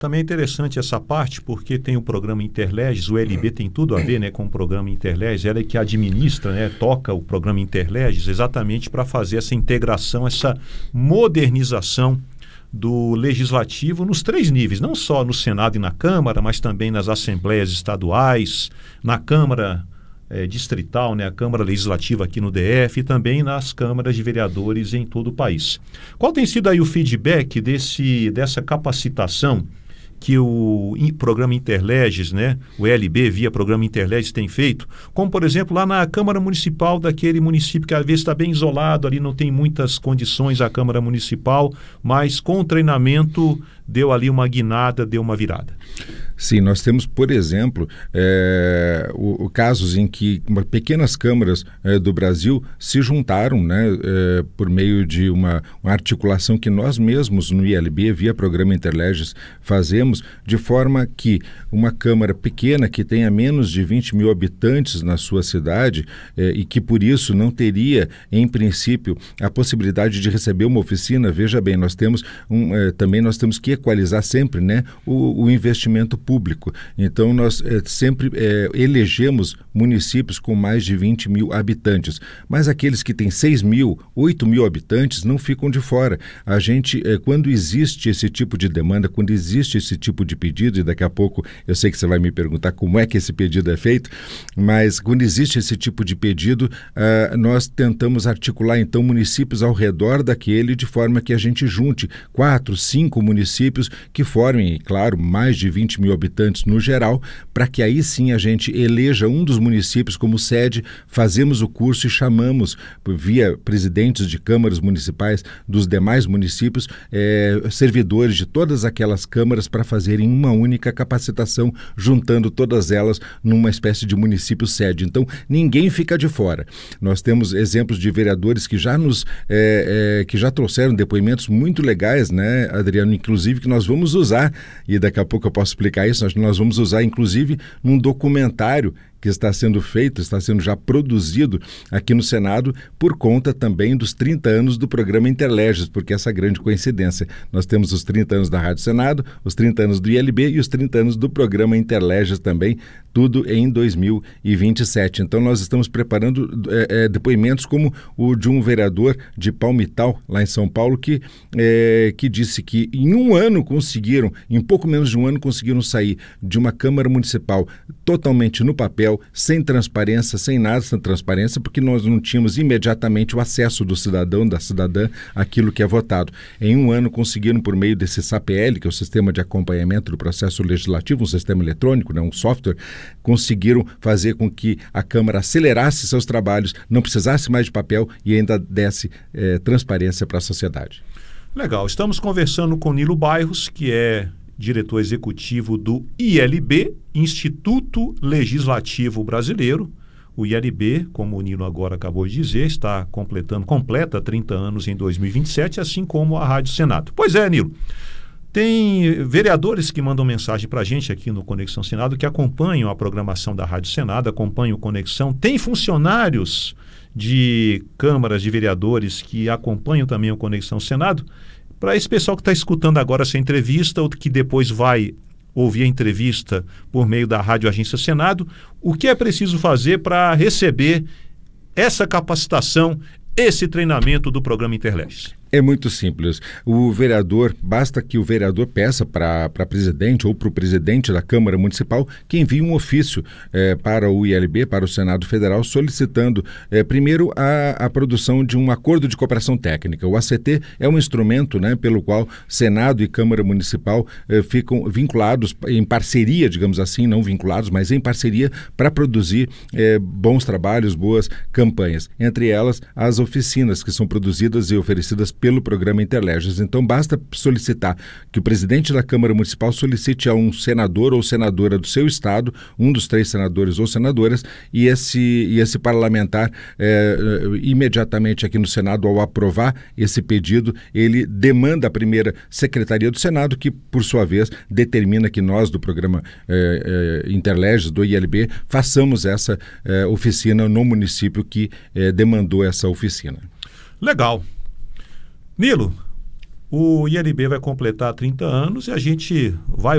Também é interessante essa parte, porque tem o programa Interleges, o LB tem tudo a ver, né, com o programa Interleges, ela é que administra, né, toca o programa Interleges exatamente para fazer essa integração, essa modernização do legislativo nos 3 níveis, não só no Senado e na Câmara, mas também nas assembleias estaduais, na Câmara distrital, né, a Câmara Legislativa aqui no DF e também nas câmaras de vereadores em todo o país. Qual tem sido aí o feedback dessa capacitação que o programa Interleges, né, o LB via programa Interleges tem feito, como por exemplo lá na Câmara Municipal daquele município que às vezes está bem isolado, ali não tem muitas condições a Câmara Municipal, mas com o treinamento deu ali uma guinada, deu uma virada. Sim, nós temos, por exemplo, casos em que pequenas câmaras do Brasil se juntaram, né, por meio de uma articulação que nós mesmos no ILB, via programa Interleges, fazemos, de forma que uma câmara pequena que tenha menos de 20 mil habitantes na sua cidade e que por isso não teria, em princípio, a possibilidade de receber uma oficina, veja bem, também nós temos que equalizar sempre, né, o investimento público. Então, nós sempre elegemos municípios com mais de 20 mil habitantes, mas aqueles que têm 6 mil, 8 mil habitantes não ficam de fora. A gente, quando existe esse tipo de demanda, quando existe esse tipo de pedido, e daqui a pouco eu sei que você vai me perguntar como é que esse pedido é feito, mas quando existe esse tipo de pedido, nós tentamos articular então municípios ao redor daquele, de forma que a gente junte 4, 5 municípios que formem, claro, mais de 20 mil habitantes no geral, para que aí sim a gente eleja um dos municípios como sede, fazemos o curso e chamamos, via presidentes de câmaras municipais dos demais municípios, servidores de todas aquelas câmaras para fazerem uma única capacitação, juntando todas elas numa espécie de município sede. Então, ninguém fica de fora. Nós temos exemplos de vereadores que já que já trouxeram depoimentos muito legais, né, Adriano, inclusive que nós vamos usar, e daqui a pouco eu posso explicar isso, nós vamos usar inclusive num documentário que está sendo feito, está sendo já produzido aqui no Senado por conta também dos 30 anos do programa Interleges, porque essa grande coincidência. Nós temos os 30 anos da Rádio Senado, os 30 anos do ILB e os 30 anos do programa Interleges também, tudo em 2027. Então nós estamos preparando depoimentos como o de um vereador de Palmital, lá em São Paulo, que disse que em pouco menos de um ano conseguiram sair de uma Câmara Municipal totalmente no papel, sem transparência, sem nada, sem transparência, porque nós não tínhamos imediatamente o acesso do cidadão, da cidadã, àquilo que é votado. Em um ano conseguiram, por meio desse SAPL, que é o Sistema de Acompanhamento do Processo Legislativo, um sistema eletrônico, né, um software, conseguiram fazer com que a Câmara acelerasse seus trabalhos, não precisasse mais de papel e ainda desse transparência para a sociedade. Legal, estamos conversando com Nilo Bairros, que é diretor executivo do ILB, Instituto Legislativo Brasileiro. O ILB, como o Nilo agora acabou de dizer, completa 30 anos em 2027, assim como a Rádio Senado. Pois é, Nilo, tem vereadores que mandam mensagem para a gente aqui no Conexão Senado, que acompanham a programação da Rádio Senado, acompanham o Conexão. Tem funcionários de câmaras de vereadores que acompanham também o Conexão Senado. Para esse pessoal que está escutando agora essa entrevista ou que depois vai ouvir a entrevista por meio da Rádio Agência Senado, o que é preciso fazer para receber essa capacitação, esse treinamento do programa Interleges? É muito simples. Basta que o vereador peça para presidente ou para o presidente da Câmara Municipal que envie um ofício para o ILB, para o Senado Federal, solicitando primeiro a produção de um acordo de cooperação técnica. O ACT é um instrumento, né, pelo qual Senado e Câmara Municipal ficam vinculados em parceria, digamos assim, não vinculados, mas em parceria para produzir bons trabalhos, boas campanhas. Entre elas, as oficinas que são produzidas e oferecidas pelo programa Interleges. Então, basta solicitar que o presidente da Câmara Municipal solicite a um senador ou senadora do seu estado, um dos 3 senadores ou senadoras, e esse parlamentar, imediatamente aqui no Senado, ao aprovar esse pedido, ele demanda a primeira Secretaria do Senado, que, por sua vez, determina que nós, do programa Interleges, do ILB, façamos essa oficina no município que demandou essa oficina. Legal. Nilo, O ILB vai completar 30 anos e a gente vai